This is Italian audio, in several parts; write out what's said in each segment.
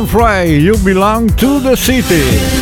Glenn Frey, You Belong to the City.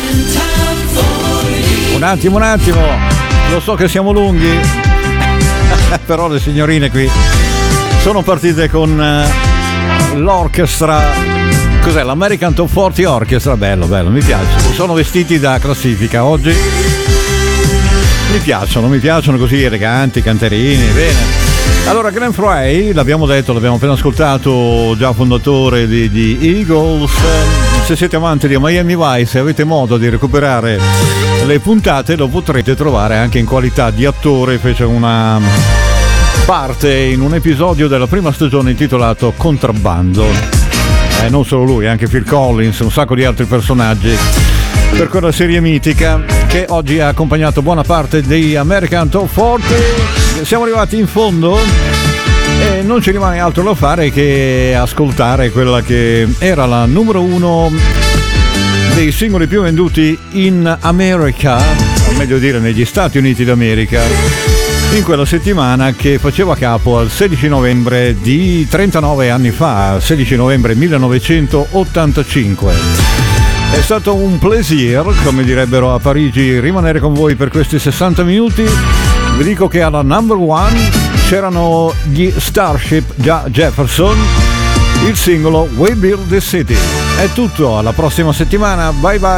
Un attimo, lo so che siamo lunghi, però le signorine qui sono partite con l'orchestra, cos'è? L'American Top 40 Orchestra, bello, mi piace. Sono vestiti da classifica oggi, mi piacciono così eleganti, canterini, bene. Allora, Glenn Frey, l'abbiamo detto, l'abbiamo appena ascoltato, già fondatore di Eagles. Se siete amanti di Miami Vice e avete modo di recuperare le puntate, lo potrete trovare anche in qualità di attore. Fece una parte in un episodio della prima stagione intitolato Contrabbando. Non solo lui, anche Phil Collins, un sacco di altri personaggi, per quella serie mitica che oggi ha accompagnato buona parte dei American Top 40. Siamo arrivati in fondo e non ci rimane altro da fare che ascoltare quella che era la numero 1 dei singoli più venduti in America, o meglio dire negli Stati Uniti d'America, in quella settimana che faceva capo al 16 novembre di 39 anni fa, 16 novembre 1985. È stato un plaisir, come direbbero a Parigi, rimanere con voi per questi 60 minuti. Vi dico che alla number 1 c'erano gli Starship Jefferson, il singolo We Build the City. È tutto, alla prossima settimana, bye bye.